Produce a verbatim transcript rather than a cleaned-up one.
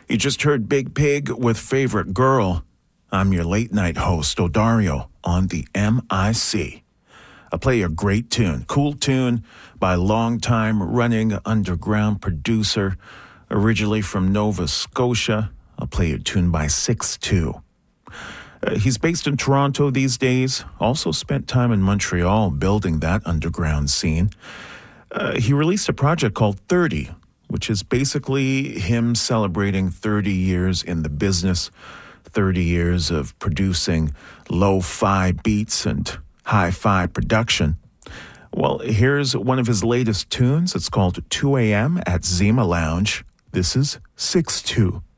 You just heard Big Pig with Favorite Girl. I'm your late night host, Odario, on the M I C. I'll play a great tune, cool tune by long-time running underground producer, originally from Nova Scotia. I'll play a tune by six two. Uh, he's based in Toronto these days, also spent time in Montreal building that underground scene. Uh, he released a project called thirty, which is basically him celebrating thirty years in the business, thirty years of producing lo-fi beats and hi-fi production. Well, here's one of his latest tunes. It's called two a.m. at Zima Lounge. This is six two.